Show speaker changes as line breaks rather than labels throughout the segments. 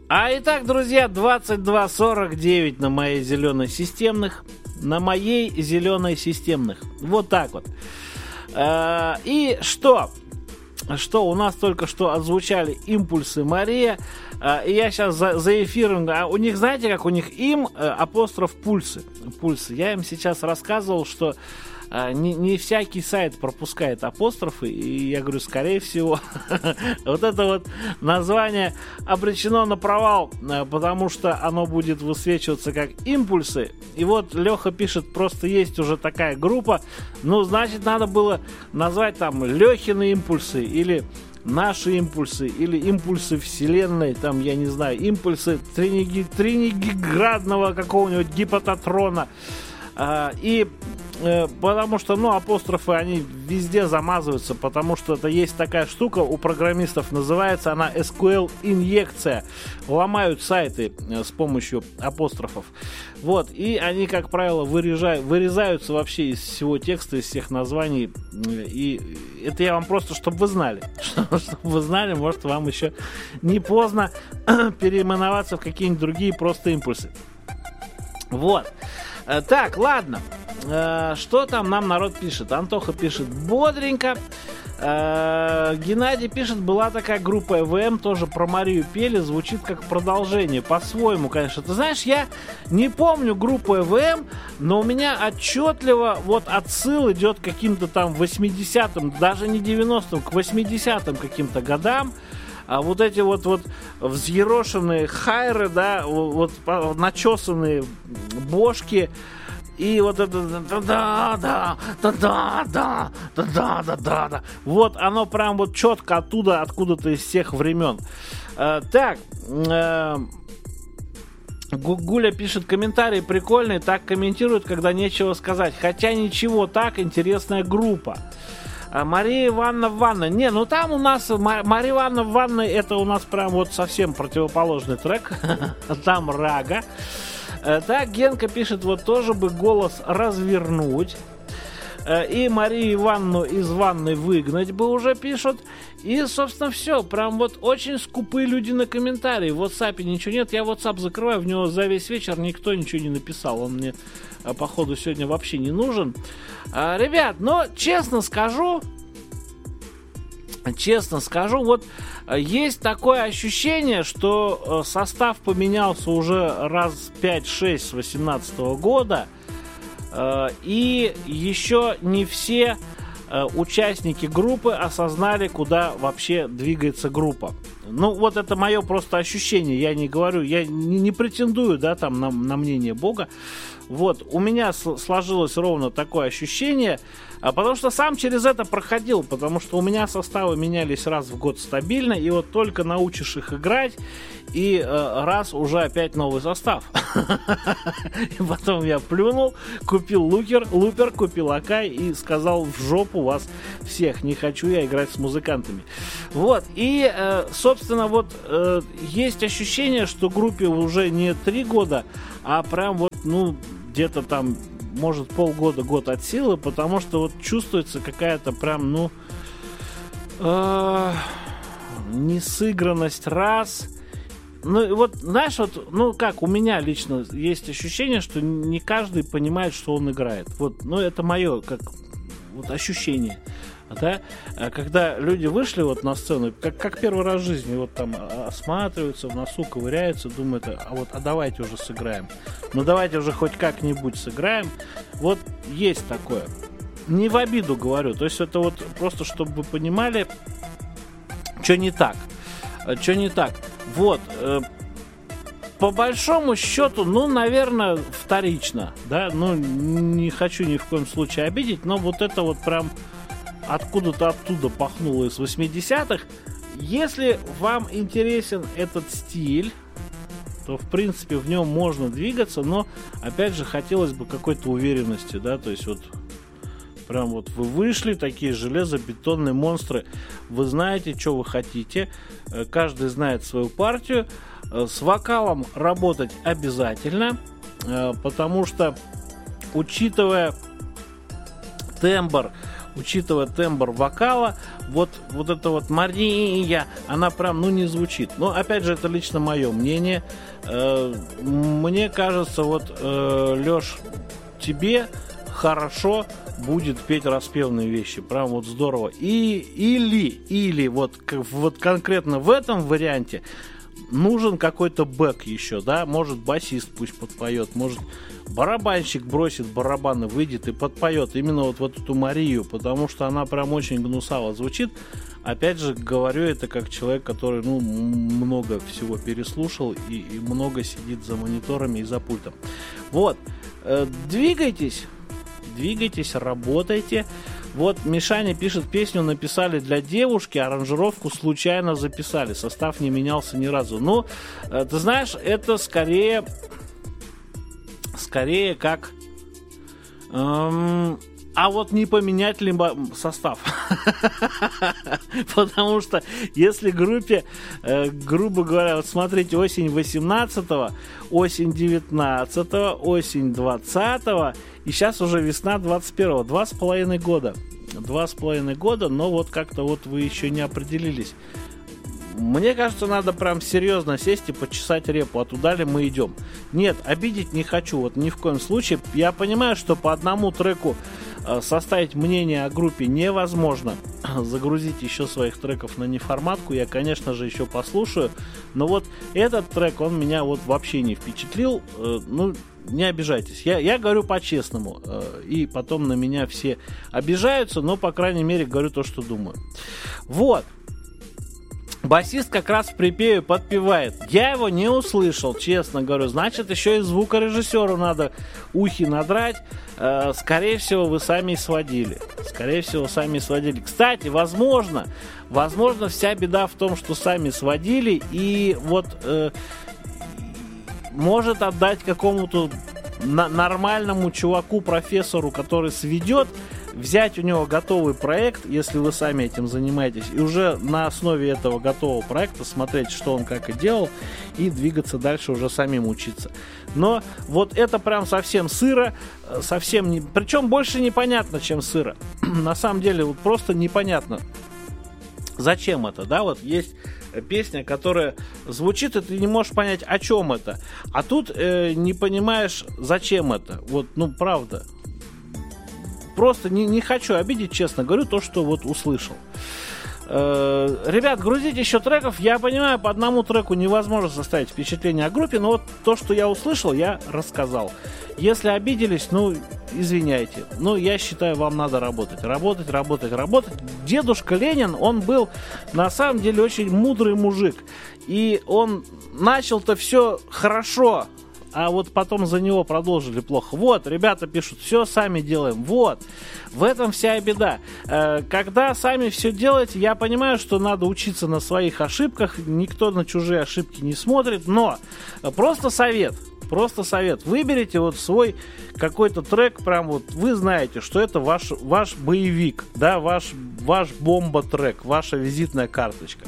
Итак, друзья, 22:49 на моей зеленой системных. На моей зеленой системных. Вот так вот. И что? Что у нас только что отзвучали импульсы Мария. И я сейчас за эфиром... у них, знаете, как у них апостроф пульсы. Я им сейчас рассказывал, что не всякий сайт пропускает апострофы. И я говорю, скорее всего, вот это вот название обречено на провал, потому что оно будет высвечиваться как импульсы. И вот Леха пишет, просто есть уже такая группа. Ну, значит, надо было назвать там Лехины импульсы или наши импульсы, или импульсы вселенной, там, я не знаю, импульсы триниградного какого-нибудь гипотатрона. Потому что, апострофы, они везде замазываются, потому что это есть такая штука у программистов, называется она SQL-инъекция. Ломают сайты с помощью апострофов. Вот, и они, как правило, вырезаются вообще из всего текста, из всех названий. И это я вам просто, чтобы вы знали. Чтобы вы знали, может, вам еще не поздно переименоваться в какие-нибудь другие просто импульсы. Вот. Так, ладно. Что там нам народ пишет? Антоха пишет бодренько. Геннадий пишет, была такая группа ЭВМ, тоже про Марию пели, звучит как продолжение, по-своему, конечно. Ты знаешь, я не помню группу ЭВМ, но у меня отчетливо вот отсыл идет к каким-то там 80-м, даже не 90-м, к 80-м каким-то годам. А вот эти вот взъерошенные хайры, да, вот начесанные бошки, и вот это да. Вот оно прям вот четко оттуда, откуда-то из всех времен. Так, Гуля пишет, комментарии прикольные, так комментируют, когда нечего сказать. Хотя ничего, так, интересная группа. Мария Ивановна в ванной. Не, ну там у нас Мария Ивановна в ванной, это у нас прям вот совсем противоположный трек. Там рага. Так, Генка пишет, вот тоже бы голос развернуть. И Марию Ивановну из ванной выгнать бы уже пишут. И, собственно, все. Прям вот очень скупые люди на комментарии. В WhatsApp ничего нет. Я WhatsApp закрываю, в него за весь вечер никто ничего не написал. Он мне, походу, сегодня вообще не нужен. Ребят, но честно скажу, вот есть такое ощущение, что состав поменялся уже раз 5-6 с 2018 года. И еще не все участники группы осознали, куда вообще двигается группа. Ну, вот это мое просто ощущение. Я не говорю, я не претендую, да, там на мнение Бога. Вот, у меня сложилось ровно такое ощущение, потому что сам через это проходил, потому что у меня составы менялись раз в год стабильно, и вот только научишь их играть, и раз уже опять новый состав. И потом я плюнул, купил лупер, купил Акай и сказал, в жопу вас всех, не хочу я играть с музыкантами. Вот, и, собственно, вот есть ощущение, что группе уже не 3 года, а прям вот, где-то там, может, полгода, год от силы, потому что вот чувствуется какая-то прям, несыгранность раз. Ну, вот, знаешь, вот, как у меня лично есть ощущение, что не каждый понимает, что он играет. Вот, это мое, как вот ощущение. Да? Когда люди вышли вот на сцену, как первый раз в жизни, вот там осматриваются, в носу ковыряются, думают, а давайте уже сыграем. Давайте уже хоть как-нибудь сыграем. Вот есть такое. Не в обиду говорю, то есть это вот просто, чтобы вы понимали, что не так. Вот. По большому счету, наверное, вторично, да, не хочу ни в коем случае обидеть, но вот это вот прям откуда-то оттуда пахнуло из 80-х. Если вам интересен этот стиль, то, в принципе, в нем можно двигаться, но, опять же, хотелось бы какой-то уверенности, да, то есть вот прям вот вы вышли, такие железобетонные монстры, вы знаете, что вы хотите, каждый знает свою партию, с вокалом работать обязательно, потому что, учитывая тембр, учитывая тембр вокала, вот эта вот Мария, она прям, не звучит. Но, опять же, это лично мое мнение. Мне кажется, Леш, тебе хорошо будет петь распевные вещи. Прям вот здорово. Или вот конкретно в этом варианте нужен какой-то бэк еще, да? Может, басист пусть подпоет, может, барабанщик бросит барабаны, выйдет и подпоет именно вот эту Марию, потому что она прям очень гнусаво звучит. Опять же, говорю это как человек, который, много всего переслушал и много сидит за мониторами и за пультом. Вот. Двигайтесь, работайте. Вот Мишаня пишет, песню написали для девушки, аранжировку случайно записали, состав не менялся ни разу. Ты знаешь, это скорее как... не поменять ли состав? Потому что если группе, грубо говоря, вот смотрите, осень 18-го, осень 19-го, осень 20-го, и сейчас уже весна 21-го, 2,5 года. 2,5 года, но вот как-то вы еще не определились. Мне кажется, надо прям серьезно сесть и почесать репу, а туда ли мы идем. Нет, обидеть не хочу, ни в коем случае. Я понимаю, что по одному треку составить мнение о группе невозможно. Загрузить еще своих треков на неформатку я, конечно же, еще послушаю. Но этот трек, он меня вообще не впечатлил. Не обижайтесь. Я говорю по-честному. И потом на меня все обижаются, но, по крайней мере, говорю то, что думаю. Вот. Басист как раз в припеве подпевает. Я его не услышал, честно говорю. Значит, еще и звукорежиссеру надо ухи надрать. Скорее всего, вы сами сводили. Кстати, возможно, вся беда в том, что сами сводили. И может отдать какому-то нормальному чуваку, профессору, который сведет, взять у него готовый проект, если вы сами этим занимаетесь, и уже на основе этого готового проекта смотреть, что он как и делал, и двигаться дальше, уже самим учиться. Но это прям совсем сыро, причем больше непонятно, чем сыро. На самом деле, просто непонятно, зачем это, да, есть песня, которая звучит, и ты не можешь понять, о чем это, а тут не понимаешь, зачем это, правда. Просто не хочу обидеть, честно говорю, то, что услышал. Ребят, грузите еще треков. Я понимаю, по одному треку невозможно составить впечатление о группе, но то, что я услышал, я рассказал. Если обиделись, извиняйте. Я считаю, вам надо работать. Работать. Дедушка Ленин, он был на самом деле очень мудрый мужик. И он начал-то все хорошо, а потом за него продолжили плохо. Ребята пишут, все сами делаем. В этом вся беда. Когда сами все делаете, я понимаю, что надо учиться на своих ошибках. Никто на чужие ошибки не смотрит. Но просто совет. Выберите свой какой-то трек, прям вы знаете, что это ваш боевик, да, ваш бомба-трек, ваша визитная карточка.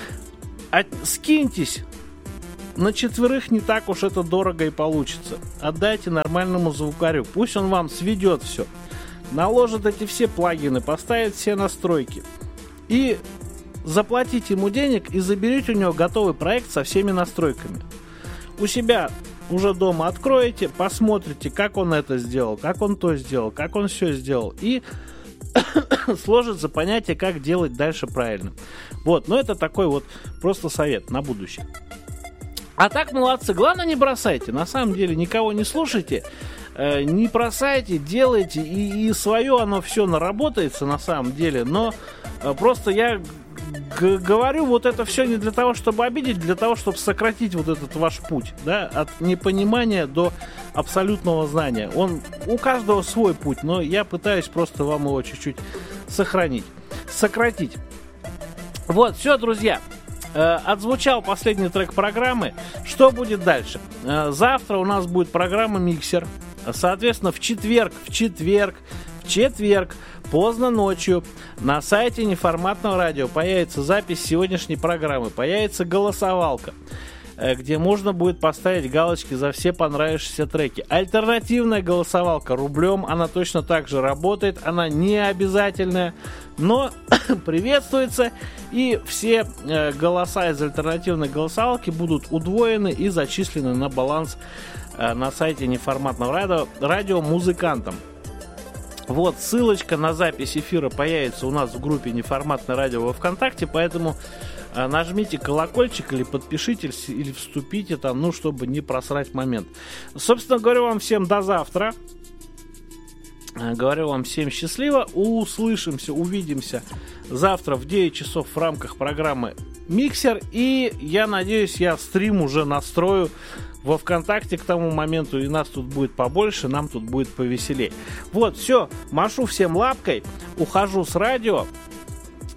Скиньтесь. На 4 не так уж это дорого и получится. Отдайте нормальному звукарю. Пусть он вам сведет все. Наложит эти все плагины, поставит все настройки. И заплатите ему денег и заберите у него готовый проект со всеми настройками. У себя уже дома откроете, посмотрите, как он это сделал, как он то сделал, как он все сделал. И сложится понятие, как делать дальше правильно. Но это такой просто совет на будущее. А так, молодцы. Главное, не бросайте. На самом деле, никого не слушайте. Не бросайте, делайте. И свое оно все наработается на самом деле. Но просто я говорю это все не для того, чтобы обидеть, для того, чтобы сократить этот ваш путь. Да, от непонимания до абсолютного знания. У каждого свой путь. Но я пытаюсь просто вам его чуть-чуть сократить. Все, друзья. Отзвучал последний трек программы. Что будет дальше? Завтра у нас будет программа «Миксер». Соответственно, в четверг, поздно ночью на сайте Неформатного радио появится запись сегодняшней программы, появится голосовалка. где можно будет поставить галочки за все понравившиеся треки. Альтернативная голосовалка рублем, она точно так же работает, она не обязательная, но приветствуется, и все голоса из альтернативной голосовалки будут удвоены и зачислены на баланс на сайте неформатного радио музыкантам. Вот, ссылочка на запись эфира появится у нас в группе «Неформатное радио» во ВКонтакте, поэтому нажмите колокольчик или подпишитесь, или вступите там, ну, чтобы не просрать момент. Собственно, говорю вам всем до завтра. Говорю вам всем счастливо. Услышимся, увидимся завтра в 9 часов в рамках программы «Миксер». И я надеюсь, я стрим уже настрою во ВКонтакте к тому моменту, и нас тут будет побольше, нам тут будет повеселее. Вот, все, машу всем лапкой, ухожу с радио.